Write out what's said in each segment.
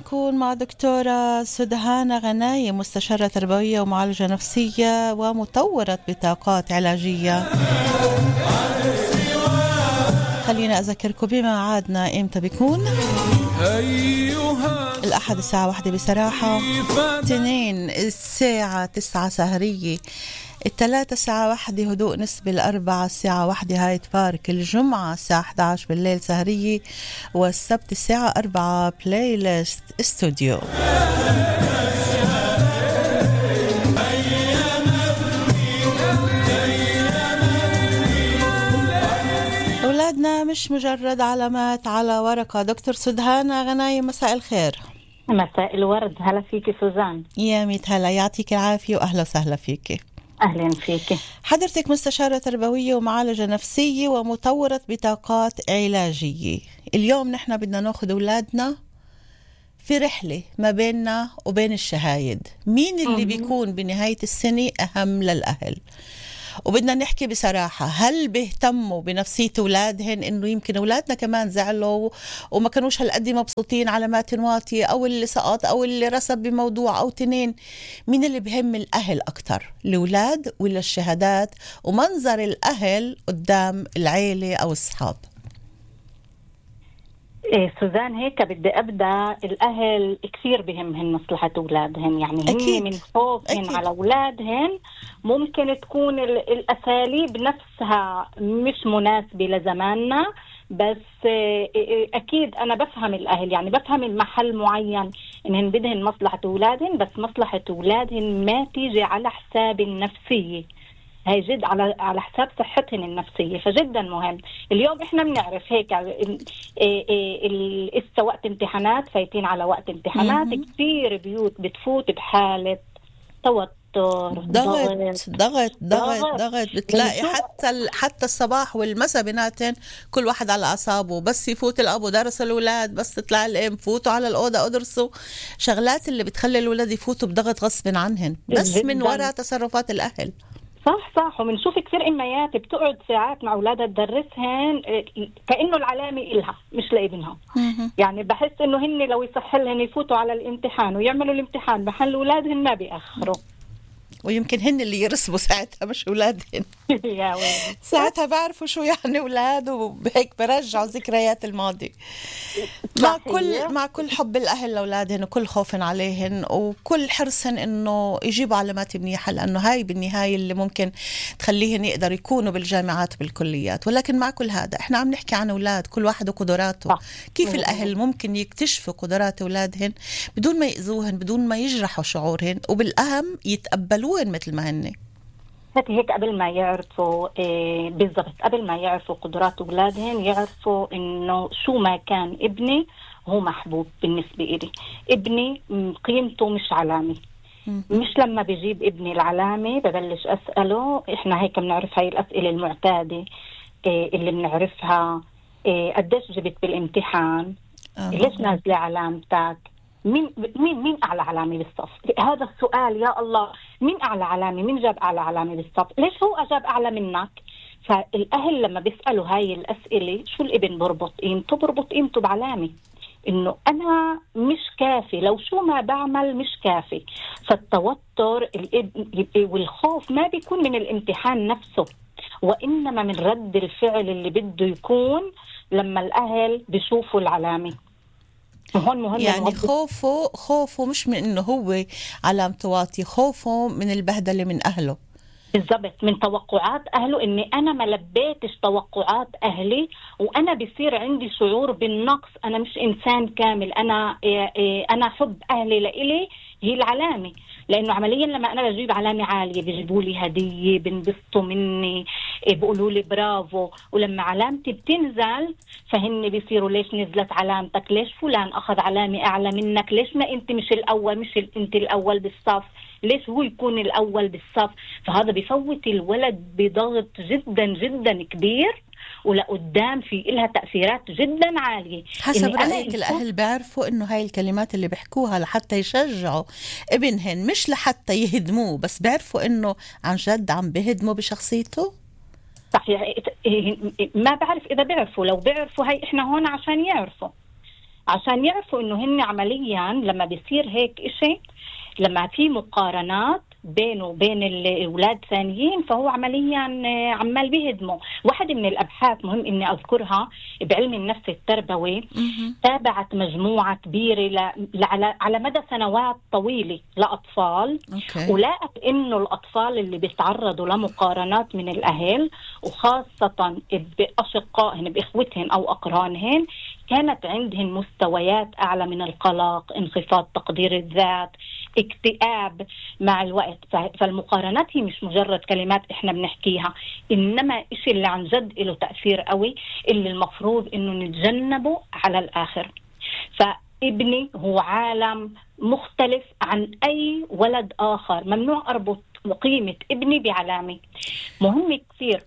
نكون مع دكتورة سدهان غنايم، مستشارة تربوية ومعالجة نفسية ومطورة بطاقات علاجية. خلينا أذكركم بميعادنا إمتى بيكون. الأحد الساعة 1 بصراحة، 2 الساعة 9 سهرية، الثلاثة الساعة 1 هدوء نسبي، الأربعة الساعة 1 هايد بارك، الجمعة الساعة 11 بالليل سهرية، والسبت الساعة 4 بلاي ليست استوديو. أولادنا مش مجرد علامات على ورقة. دكتور سدهان غنايم، مساء الخير. مساء الورد، هلا فيكي سوزان. يا ميت هلا، يعطيك العافية وأهلا وسهلا فيكي. أهلا فيكي. حضرتك مستشارة تربوية ومعالجة نفسية ومطورة بطاقات علاجية. اليوم نحن بدنا ناخد أولادنا في رحلة ما بيننا وبين الشهايد. مين اللي بيكون بنهاية السنة أهم للأهل؟ وبدنا نحكي بصراحة، هل بيهتموا بنفسية أولادهن؟ إنه يمكن أولادنا كمان زعلوا وما كانوش هالقد مبسوطين على مات واطية، أو اللي سقط، أو اللي رسب بموضوع أو تنين. مين اللي بهم الأهل أكتر، الأولاد ولا الشهادات ومنظر الأهل قدام العيلة أو الصحاب؟ سوزان، هيك بدي أبدأ. الأهل كثير بهمهن مصلحة أولادهن، يعني هن من خوفهن على أولادهن ممكن تكون الأساليب نفسها مش مناسبة لزماننا، بس أكيد أنا بفهم الأهل، يعني بفهم المحل معين إنهن بدهن مصلحة أولادهن، بس مصلحة أولادهن ما تيجي على حساب النفسية، هي جد على حساب صحتهم النفسية. فجدا مهم. اليوم احنا بنعرف هيك لسه وقت امتحانات، فايتين على وقت امتحانات، كثير بيوت بتفوت بحالة توتر، ضغط. بتلاقي حتى الصباح والمساء بيناتن كل واحد على أعصابه. بس يفوت الأب درس الأولاد، بس تطلع الأم فوتوا على الأوضة أدرسوا. شغلات اللي بتخلي الأولاد يفوتوا بضغط غصب عنهن، بس من وراء تصرفات الأهل. صح. ومنشوف كثير اميات بتقعد ساعات مع اولادها تدرسهن كانه العلامه إلها مش لابنها. يعني بحس انه هن لو يصح لهن يفوتوا على الامتحان ويعملوا الامتحان محل اولادهن ما بيأخروا، ويمكن هن اللي يرسبوا ساعتها مش أولادهن. ساعتها بعرفوا شو يعني أولاد، وبهيك برجعوا ذكريات الماضي. مع كل حب الأهل لأولادهن وكل خوفن عليهن وكل حرصهن إنه يجيبوا علامات منيحة، لأنه هاي بالنهاية اللي ممكن تخليهن يقدروا يكونوا بالجامعات وبالكليات. ولكن مع كل هذا إحنا عم نحكي عن أولاد، كل واحد وقدراته. كيف الأهل ممكن يكتشفوا قدرات أولادهن بدون ما يأذوهن، بدون ما يجرحوا شعورهن، وبالأهم يتقبلوهن مثل ما هن. هيك قبل ما يعرفوا بالضبط، قبل ما يعرفوا قدرات أولادهم، يعرفوا إنه شو ما كان ابني هو محبوب بالنسبة إلي. ابني قيمته مش علامة. مش لما بيجيب ابني العلامة ببلش أسأله. إحنا هيك بنعرف هاي الأسئلة المعتادة اللي بنعرفها. قديش جبت بالامتحان؟ ليش نازلة علامتك؟ مين أعلى علامة بالصف؟ هذا السؤال، يا الله، مين أعلى علامة؟ مين جاب أعلى علامة بالصف؟ ليش هو أجاب أعلى منك؟ فالأهل لما بيسألوا هاي الأسئلة، شو الابن بربط قيمته بعلامة إنه أنا مش كافي، لو شو ما بعمل مش كافي. فالتوتر والخوف ما بيكون من الامتحان نفسه، وإنما من رد الفعل اللي بده يكون لما الأهل بيشوفوا العلامة. مهم يعني خوفه مش من انه هو علامته واطي، خوفه من البهدله من اهله. بالضبط، من توقعات اهله، اني انا ما لبيتش توقعات اهلي، وانا بيصير عندي شعور بالنقص. انا مش انسان كامل. انا حب اهلي لإلي هي العلامه، لانه عمليا لما انا بجيب علامه عاليه بيجيبوا لي هديه، بنبسطوا مني، بيقولوا لي برافو. ولما علامتي بتنزل فهن بيصيروا ليش نزلت علامتك؟ ليش فلان اخذ علامه اعلى منك؟ ليش ما انت مش الاول؟ انت الاول بالصف، ليش هو يكون الاول بالصف؟ فهذا بيفوت الولد بضغط جدا جدا كبير، ولقدام في إلها تأثيرات جدا عالية. حسب رأيك الأهل بيعرفوا إنه هاي الكلمات اللي بيحكوها لحتى يشجعوا ابنهن، مش لحتى يهدموه، بس بيعرفوا إنه عن جد عم بيهدموا بشخصيته؟ صحيح. ما بعرف إذا بيعرفوا. لو بيعرفوا هاي إحنا هون عشان يعرفوا، عشان يعرفوا إنه هن عمليا لما بيصير هيك إشي، لما في مقارنات بينه وبين الأولاد ثانيين، فهو عمليا عمال بيهدمه. واحدة من الأبحاث مهم إني أذكرها بعلم النفس التربوي، تابعت مجموعة كبيرة على مدى سنوات طويلة لأطفال، ولقت إنه الأطفال اللي بيتعرضوا لمقارنات من الأهل وخاصة بأشقائهم بإخوتهم أو أقرانهم، كانت عندهم مستويات أعلى من القلق، انخفاض تقدير الذات، اكتئاب مع الوقت. فالمقارنات هي مش مجرد كلمات إحنا بنحكيها، إنما إشي اللي عن جد له تأثير قوي، اللي المفروض إنه نتجنبه على الآخر. فابني هو عالم مختلف عن أي ولد آخر، ممنوع أربط قيمة ابني بعلامي. مهم كثير.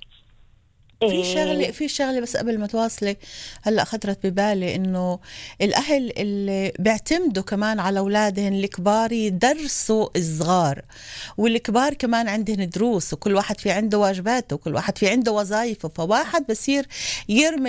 في شغله بس قبل ما تواصلي، هلا خطرت ببالي انه الاهل اللي بيعتمدوا كمان على اولادهم الكبار يدرسوا الصغار، والكبار كمان عندهم دروس، وكل واحد في عنده واجباته، وكل واحد في عنده وظائفه، فواحد بصير يرمي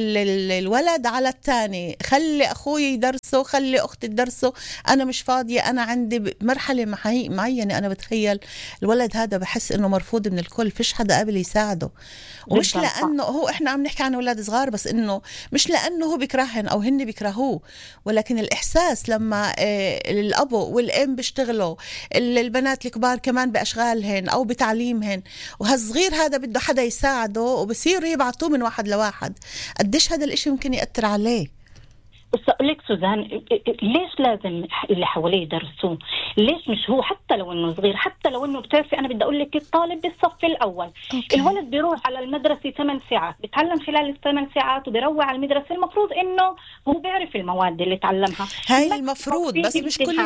الولد على الثاني، خلي اخوي يدرسه، خلي اختي تدرسه، انا مش فاضيه، انا عندي مرحله معينه. انا بتخيل الولد هذا بحس انه مرفوض من الكل، فيش حدا قبل يساعده. ومش لأنه هو إحنا عم نحكي عن أولاد صغار بس، إنه مش لأنه هو بيكرهن أو هن بيكرهوه، ولكن الإحساس لما الأب والأم بيشتغلوا، البنات الكبار كمان بأشغالهن أو بتعليمهن، وهالصغير هذا بده حدا يساعده، وبصير يبعتوه من واحد لواحد، قديش هذا الإشي ممكن يأثر عليه. بس أقول لك سوزان، ليش لازم اللي حواليه يدرسوه؟ ليش مش هو حتى لو إنه صغير، حتى لو إنه بتعرفي أنا بدي أقول لك الطالب بالصف الأول، الولد بيروح على المدرسة 8 ساعات، بيتعلم خلال ال8 ساعات وبيروح على المدرسة، المفروض إنه هو بيعرف المواد اللي تعلمها. هاي المفروض، بس مش كل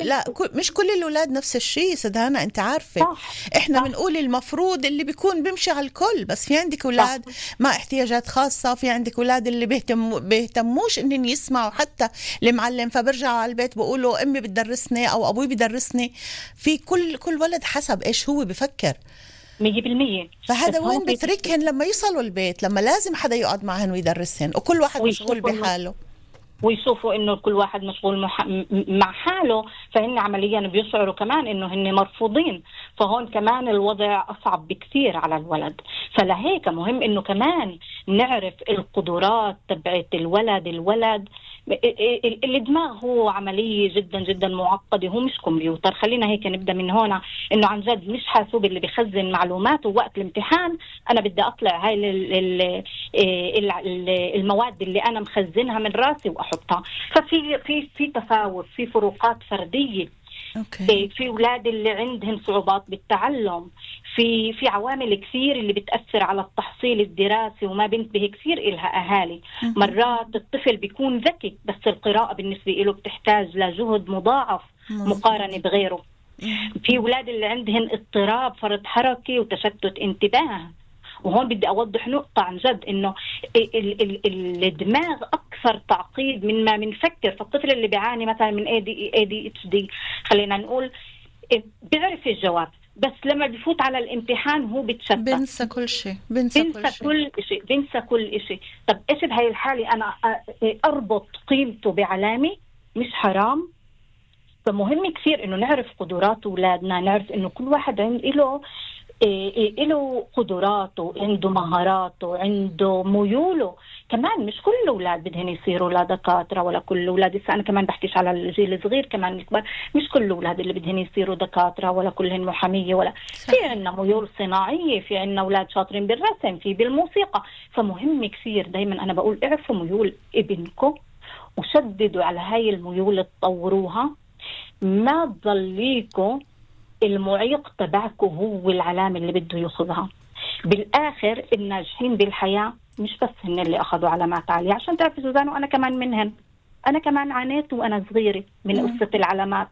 مش كل الأولاد نفس الشيء سدهانة، أنت عارفة. إحنا بنقول المفروض اللي بيكون بيمشي على الكل، بس في عندك أولاد مع احتياجات خاصة، في عندك أولاد اللي بيهتموش إنهم يسمعوا حتى المعلم، فبرجعوا على البيت بقولوا أمي بتدرسني أو أبوي بيدرسني. في كل ولد حسب إيش هو بفكر 100%. فهذا وين بتركهن لما يوصلوا البيت، لما لازم حدا يقعد معهن ويدرسهن، وكل واحد مشغول بحاله، ويشوفوا إنه كل واحد مشغول مع حاله، فهن عمليا بيشعروا كمان إنه هن مرفوضين، فهون كمان الوضع أصعب بكثير على الولد. فلهيك مهم إنه كمان نعرف القدرات تبعت الولد. الدماغ هو عملية جدا جدا معقدة، هو مش كمبيوتر. خلينا هيك نبدأ من هنا، إنه عن جد مش حاسوب اللي بيخزن معلومات، ووقت الامتحان أنا بدي أطلع هاي المواد اللي أنا مخزنها من راسي وأحطها. ففي تفاوت، في فروقات فردية. في أولاد اللي عندهم صعوبات بالتعلم، في عوامل كثير اللي بتأثر على التحصيل الدراسي وما بنتبه كثير إلها أهالي. مرات الطفل بيكون ذكي بس القراءة بالنسبة له بتحتاج لجهد مضاعف مقارنة بغيره. في أولاد اللي عندهم اضطراب فرط حركي وتشتت انتباه، وهون بدي أوضح نقطة عن جد، إنه الدماغ أكثر تعقيد من ما بنفكر. فالطفل اللي بيعاني مثلا من ADHD خلينا نقول بيعرف الجواب، بس لما بيفوت على الامتحان هو بتشتت، بنسى كل شيء. بنسى كل شيء. طب إيش بهاي الحالة أنا أربط قيمته بعلامي؟ مش حرام؟ فمهم كثير إنه نعرف قدرات أولادنا، نعرف إنه كل واحد له قدراته، عنده مهاراته، عنده ميوله. كمان مش كل الأولاد بدهن يصيروا لا دكاترة، ولا كل الأولاد، أنا كمان بحكيش على الجيل الصغير، كمان الكبار، مش كل الأولاد اللي بدهن يصيروا دكاترة، ولا كلهن محامية، ولا في عنا ميول صناعية، في عنا أولاد شاطرين بالرسم، في بالموسيقى. فمهم كثير دايما أنا بقول اعرفوا ميول ابنكم وشددوا على هاي الميول، تطوروها. ما تظليكم المعيق تبعكم هو العلامة اللي بده ياخذها. بالآخر الناجحين بالحياة مش بس هن اللي أخذوا علامات عالية. عشان تعرف سوزان، وأنا كمان منهن، أنا كمان عانيت وأنا صغيرة من قصة العلامات.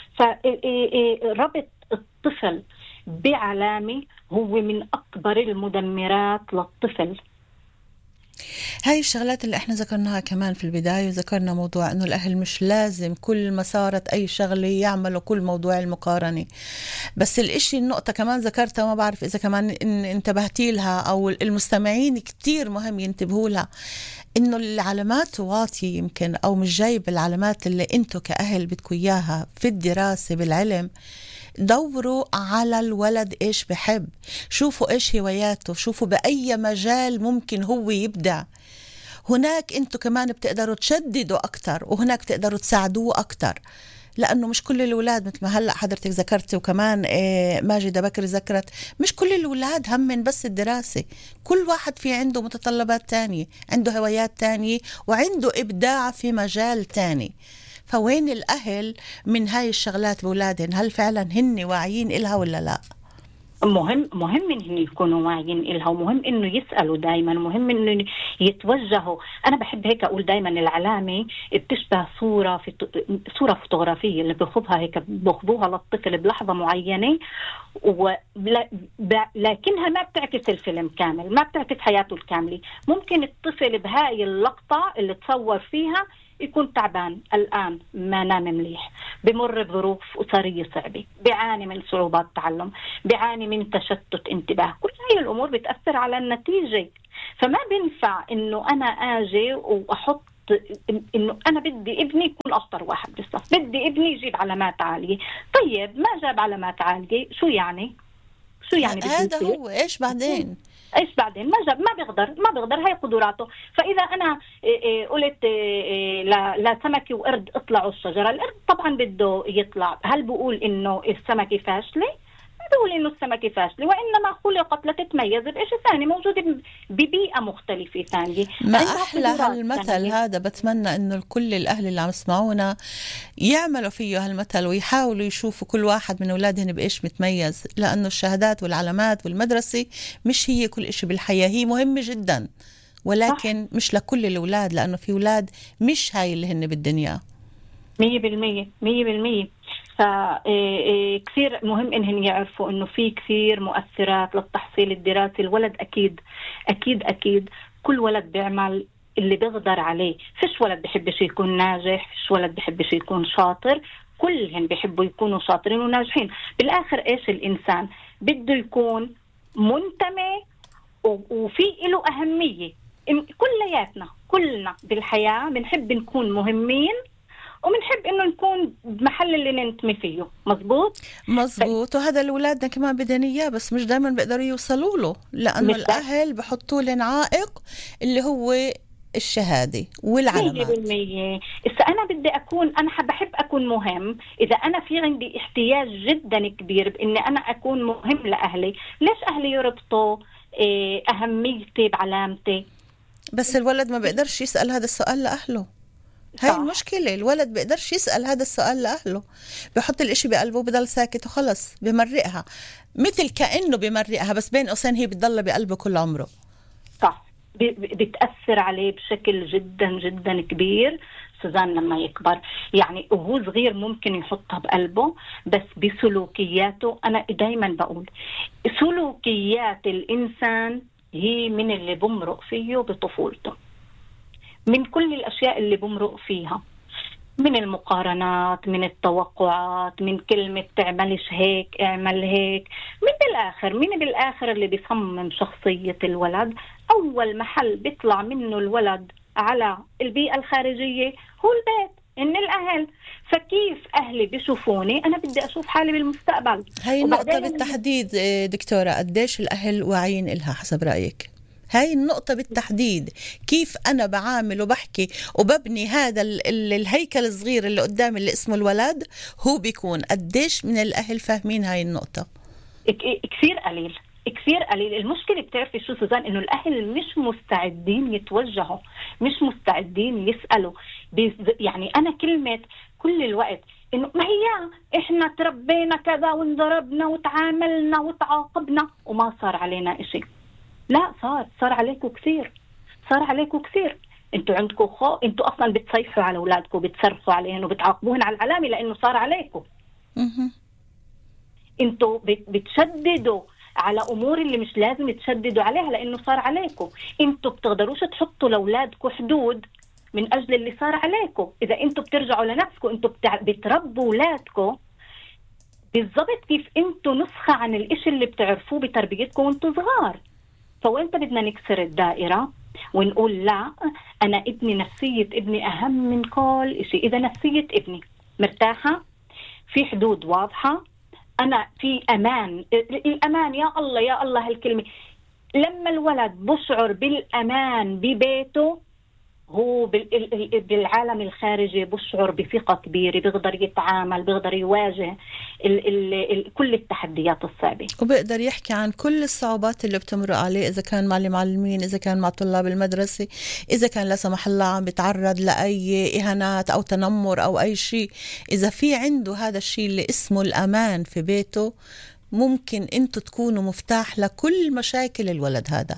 فربط الطفل بعلامة هو من أكبر المدمرات للطفل. هاي الشغلات اللي احنا ذكرناها كمان في البداية، وذكرنا موضوع انه الاهل مش لازم كل ما صارت اي شغلة يعملوا كل موضوع المقارنة. بس الاشي النقطة كمان ذكرتها، وما بعرف اذا كمان انتبهتي لها او المستمعين كتير مهم ينتبهوا لها، إنه العلامات واطية يمكن، أو مش جايب العلامات اللي أنتوا كأهل بدكوا إياها في الدراسة بالعلم. دوروا على الولد إيش بحب، شوفوا إيش هواياته، شوفوا بأي مجال ممكن هو يبدع. هناك أنتوا كمان بتقدروا تشددوا أكتر، وهناك بتقدروا تساعدوه أكتر، لأنه مش كل الأولاد مثل ما هلأ حضرتك ذكرتي، وكمان ماجدة بكر ذكرت، مش كل الأولاد هم من بس الدراسة. كل واحد في عنده متطلبات تانية، عنده هوايات تانية، وعنده إبداع في مجال تاني. فوين الأهل من هاي الشغلات بأولادهم؟ هل فعلا هن واعيين إلها ولا لا؟ مهم إنه يكونوا واعيين إلها، ومهم إنه يسألوا دايما، مهم إنه يتوجهوا. أنا بحب هيك أقول دايما العلامة بتشبه صورة فوتوغرافية اللي بياخذوها للطفل بلحظة معينة، لكنها ما بتعكس الفيلم كامل، ما بتعكس حياته الكاملة. ممكن الطفل بهاي اللقطة اللي تصور فيها يكون تعبان، الآن ما نام مليح، بمر بظروف أسرية صعبة، بيعاني من صعوبات تعلم، بيعاني من تشتت انتباه. كل هاي الأمور بتأثر على النتيجة. فما بينفع إنه أنا آجي وأحط إنه أنا بدي ابني يكون أشطر واحد بالصف، بدي ابني يجيب علامات عالية. طيب ما جاب علامات عالية، شو يعني هذا هو إيش بعدين؟ ايش بعدين؟ ما جاب، ما بيقدر، هي قدراته. فاذا انا قلت لسمكه وقرد اطلعوا الشجره، القرد طبعا بده يطلع. هل بقول انه السمكه فاشله؟ ما بقول انه السمكه فاشله، وانما خلقت لتتميز بشيء ثاني، موجوده ببيئه مختلفه ثانيه. ما أحلى هالمثل هذا. بتمنى إنه كل الأهل اللي عم يسمعونا يعملوا فيه هالمثل، ويحاولوا يشوفوا كل واحد من أولادهم بإيش متميز، لأنه الشهادات والعلامات والمدرسة مش هي كل إشي بالحياة. هي مهمة جدا، ولكن مش لكل الأولاد، لأنه في أولاد مش هاي اللي هن بالدنيا. 100%. فكثير مهم إنهم يعرفوا إنه في كثير مؤثرات للتحصيل الدراسي. الولد أكيد كل ولد بيعمل اللي بيقدر عليه. فيش ولد بيحبش يكون ناجح، فيش ولد بيحبش يكون شاطر، كلهم بيحبوا يكونوا شاطرين وناجحين. بالآخر إيش الإنسان بده؟ يكون منتمي وفي له أهمية. كلنا بالحياة بنحب نكون مهمين، وبنحب إنه نكون بمحل اللي ننتمي فيه. مزبوط. وهذا الأولادنا كمان بدهم إياه، بس مش دايما بيقدروا يوصلوا له، لأنه الأهل بحطوا لهم عائق اللي هو الشهادة والعلامات. 100%. أنا بدي أكون، أنا بحب أكون مهم. إذا أنا في عندي احتياج جدا كبير بإني أنا أكون مهم لأهلي، ليش أهلي يربطوا أهميتي بعلامتي؟ بس الولد ما بيقدرش يسأل هذا السؤال لأهله. هاي المشكلة، الولد بيقدرش يسأل هذا السؤال لأهله، بيحط الاشي بقلبه وبضل ساكت وخلص، بمرقها مثل كأنه بمرقها، بس بين قوسين هي بتضل بقلبه كل عمره. صح، بتأثر عليه بشكل جدا جدا كبير سوزان لما يكبر. يعني وهو صغير ممكن يحطها بقلبه، بس بسلوكياته. أنا دايما بقول سلوكيات الإنسان هي من اللي بمرق فيه بطفولته، من كل الأشياء اللي بمرق فيها، من المقارنات، من التوقعات، من كلمة تعملش هيك اعمل هيك. من بالآخر اللي بيصمم شخصية الولد، أول محل بيطلع منه الولد على البيئة الخارجية هو البيت، إن الأهل. فكيف أهلي بيشوفوني أنا بدي أشوف حالي بالمستقبل. هاي النقطة بالتحديد دكتورة، قديش الأهل واعيين إلها حسب رأيك؟ هاي النقطة بالتحديد، كيف أنا بعامل وبحكي وببني هذا الهيكل الصغير اللي قدامي اللي اسمه الولد، هو بيكون قديش من الأهل فاهمين هاي النقطة؟ كثير قليل. المشكلة بتعرفي شو سوزان؟ إنه الأهل مش مستعدين يتوجهوا، مش مستعدين يسألوا. يعني أنا كلمة كل الوقت إنه ما هي إحنا تربينا كذا وانضربنا وتعاملنا وتعاقبنا وما صار علينا إشي. لا، صار عليكم كثير. انتوا عندكم انتوا اصلا بتصيحوا على اولادكم، بتصرخوا عليهم وبتعاقبوهم على العلامه لانه صار عليكم. انتوا بتشددوا على امور اللي مش لازم تشددوا عليها لانه صار عليكم. انتوا بتقدروش تحطوا لاولادكم حدود من اجل اللي صار عليكم. اذا انتوا بترجعوا لنفسكم، انتوا بتربوا اولادكم بالضبط كيف انتوا نسخه عن الاشي اللي بتعرفوه بتربيتكم وانتوا صغار. فوين بدنا نكسر الدائرة؟ ونقول لا، أنا ابني، نفسية ابني أهم من كل شيء. إذا نفسية ابني مرتاحة، في حدود واضحة، أنا في أمان. الأمان يا الله يا الله هالكلمة، لما الولد بشعر بالأمان ببيته، هو بالعالم الخارجي بشعر بثقة كبيرة، بيقدر يتعامل، بيقدر يواجه كل التحديات الصعبة، وبيقدر يحكي عن كل الصعوبات اللي بتمر عليه، إذا كان مع المعلمين، إذا كان مع طلاب المدرسة، إذا كان لا سمح الله عم بيتعرض لأي إهانات أو تنمر أو أي شيء. إذا في عنده هذا الشيء اللي اسمه الأمان في بيته، ممكن انتوا تكونوا مفتاح لكل مشاكل الولد هذا.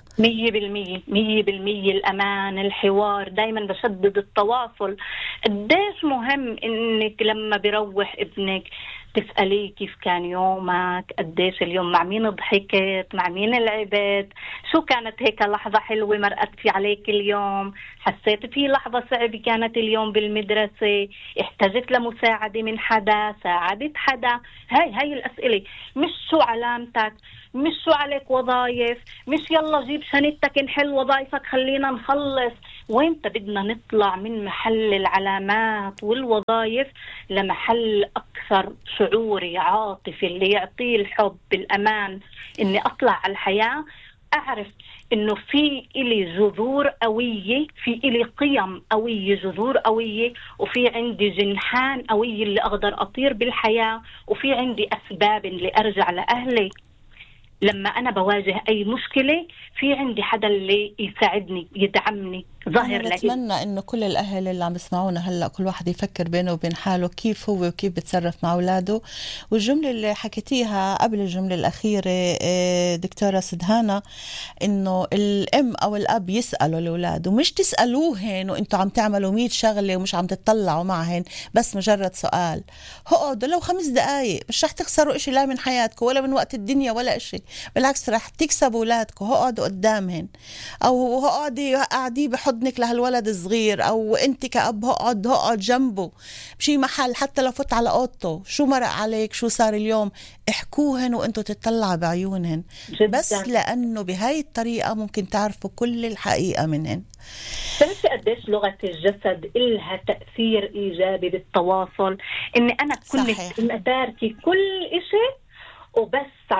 100% الأمان، الحوار، دايما بشدد التواصل. قديش مهم انك لما بيروح ابنك تسأليه كيف كان يومك، قديش اليوم، مع مين ضحكت، مع مين لعبت، شو كانت هيك لحظة حلوة مرقت في عليك اليوم، حسيت في لحظة صعبة كانت اليوم بالمدرسة، احتجت لمساعدة من حدا، ساعدت حدا. هاي الأسئلة، مش شو علامتك، مش شو عليك وظايف، مش يلا جيب شنطتك نحل وظايفك خلينا نخلص. وإمتى بدنا نطلع من محل العلامات والوظايف لمحل أكثر شعوري عاطفي اللي يعطيه الحب، الأمان، إني أطلع على الحياة أعرف إنه في إلي جذور قوية، في إلي قيم قوية، جذور قوية، وفي عندي جنحان قوية اللي أقدر أطير بالحياة، وفي عندي أسباب اللي أرجع لأهلي لما أنا بواجه أي مشكلة، في عندي حدا اللي يساعدني يدعمني ظاهر لي. بتمنى إنه كل الأهل اللي عم بيسمعونا هلأ كل واحد يفكر بينه وبين حاله كيف هو وكيف بتصرف مع أولاده. والجملة اللي حكيتيها قبل الجملة الأخيرة دكتورة سدهانة، إنه الأم أو الأب يسألوا الأولاد، ومش تسألوهن وإنتوا عم تعملوا 100 شغلة ومش عم تطلعوا معهن، بس مجرد سؤال. اقعدوا لو 5 دقايق، مش رح تخسروا إشي لا من حياتكم ولا من وقت الدنيا ولا إشي، بالعكس رح تكسبوا أولادكم. اقعدوا قدامهن، أو قاعدي بحضنك لهالولد الصغير، أو أنت كأب اقعد جنبه بشي محل، حتى لو فت على أوضته، شو مرق عليك، شو صار اليوم، احكوهن وأنتوا تطلعوا بعيونهن جداً. بس لأنه بهاي الطريقة ممكن تعرفوا كل الحقيقة منهن. بس قديش لغة الجسد إلها تأثير إيجابي بالتواصل، إني أنا كنت مداركي كل إشي، وبس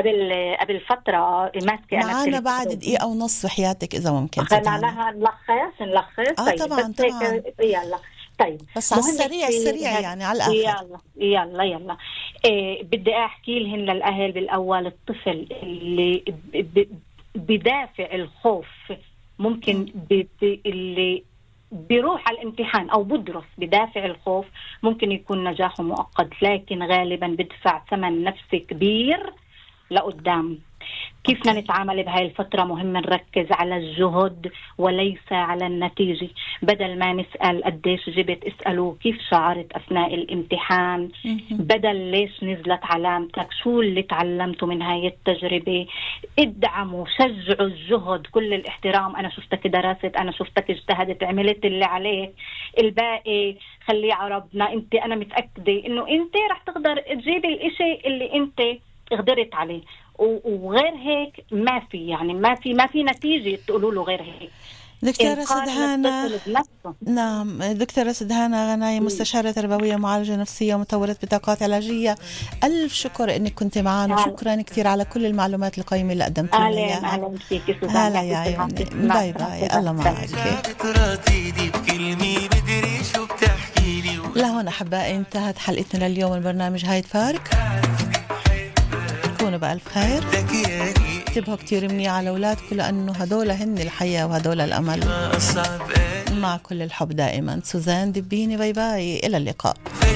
قبل فترة ماسكة معانا بعد دقيقة ونص حياتك إذا ممكن. خلينا نلخص. طيب طبعا بس يلا. طيب بس على السريع يعني على الآخر. يلا بدي أحكي لهن للأهل بالأول، الطفل اللي بدافع الخوف ممكن اللي بيروح على الامتحان أو بدرس بدافع الخوف ممكن يكون نجاحه مؤقت، لكن غالبا بدفع ثمن نفسي كبير لقدام. كيف بدنا نتعامل بهاي الفترة؟ مهم نركز على الجهد وليس على النتيجة. بدل ما نسأل قديش جبت، اسألوا كيف شعرت أثناء الامتحان، بدل ليش نزلت علامتك، شو اللي تعلمته من هاي التجربة. ادعموا، شجعوا الجهد، كل الاحترام، أنا شفتك درست، أنا شفتك اجتهدت، عملت اللي عليك، الباقي خليه عربنا. أنا متأكدة إنه أنت رح تقدر تجيبي الإشي اللي أنت قدرت عليه، وغير هيك ما في نتيجة تقولوا له غير هيك. دكتورة سدهانة، نعم دكتورة سدهانة غنايم، مستشارة تربوية ومعالجة نفسية ومطورة بطاقات علاجية، ألف شكر إنك كنت معنا، وشكرا كثير على كل المعلومات القيمة اللي قدمتينا إياها. أهلا فيك. هلا يا عيوني، باي باي، الله معك. لهون أحبائي انتهت حلقتنا لليوم من برنامج هايد بارك. كونوا بألف خير، انتبهوا كتير مني على أولادكم، لأنه هدول هن الحياة وهدول الأمل. مع كل الحب دائما، سوزان دبيني، باي باي، إلى اللقاء.